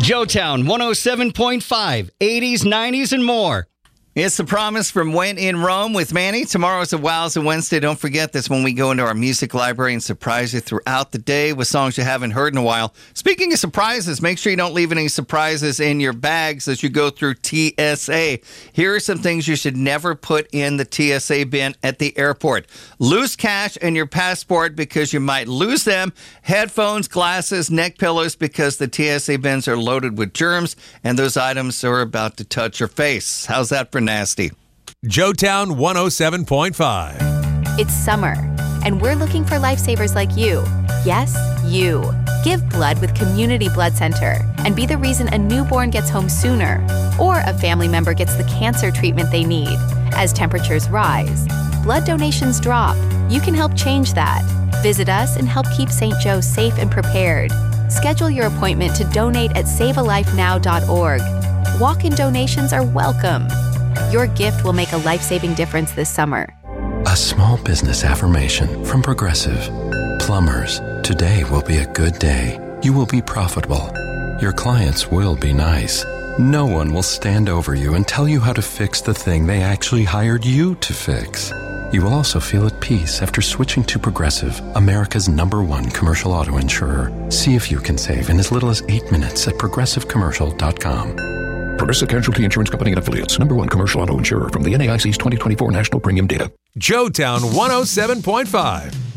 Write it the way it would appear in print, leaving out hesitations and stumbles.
Joetown 107.5, 80s, 90s, and more. It's the promise from When in Rome with Manny. Tomorrow's a Wowza Wednesday. Don't forget this when we go into our music library and surprise you throughout the day with songs you haven't heard in a while. Speaking of surprises, make sure you don't leave any surprises in your bags as you go through TSA. Here are some things you should never put in the TSA bin at the airport. Loose cash and your passport because you might lose them. Headphones, glasses, neck pillows because the TSA bins are loaded with germs and those items are about to touch your face. How's that for nasty? Joetown 107.5. It's summer, and we're looking for lifesavers like you. Yes, you. Give blood with Community Blood Center and be the reason a newborn gets home sooner or a family member gets the cancer treatment they need. As temperatures rise, blood donations drop. You can help change that. Visit us and help keep St. Joe safe and prepared. Schedule your appointment to donate at savealifenow.org. Walk-in donations are welcome. Your gift will make a life-saving difference this summer. A small business affirmation from Progressive. Plumbers, today will be a good day. You will be profitable. Your clients will be nice. No one will stand over you and tell you how to fix the thing they actually hired you to fix. You will also feel at peace after switching to Progressive, America's #1 commercial auto insurer. See if you can save in as little as 8 minutes at progressivecommercial.com. Progressive Casualty Insurance Company and Affiliates. #1 commercial auto insurer from the NAIC's 2024 national premium data. Joetown 107.5.